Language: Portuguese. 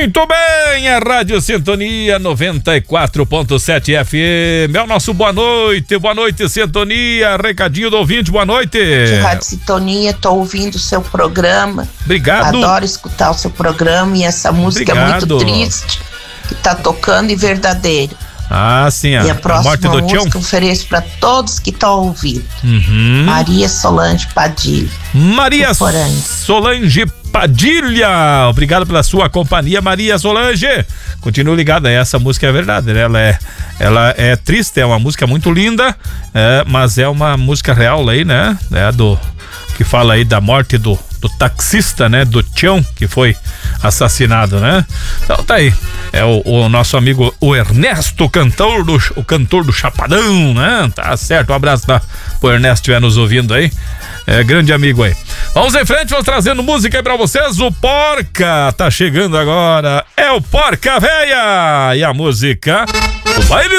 Muito bem, a Rádio Sintonia 94.7 FM. É o nosso boa noite, Sintonia. Recadinho do ouvinte, boa noite. Rádio Sintonia, tô ouvindo o seu programa. Obrigado. Adoro escutar o seu programa e essa música é muito triste, que tá tocando e verdadeira. Ah, sim, e a próxima morte do música Tião? eu ofereço para todos que estão ouvindo. Maria Solange Padilha. Maria Solange Padilha, obrigado pela sua companhia, Maria Solange. Continue ligada, essa música é verdade, né? Ela é triste, é uma música muito linda, mas é uma música real aí, né? Que fala aí da morte do taxista, né? Do Tião, que foi assassinado, né? Então tá aí. É o nosso amigo, o Ernesto, o cantor do Chapadão, né? Tá certo, um abraço pro Ernesto que estiver nos ouvindo aí. Grande amigo aí. Vamos em frente, vamos trazendo música aí pra vocês. O Porca tá chegando agora. É o Porca Véia. E a música, o baile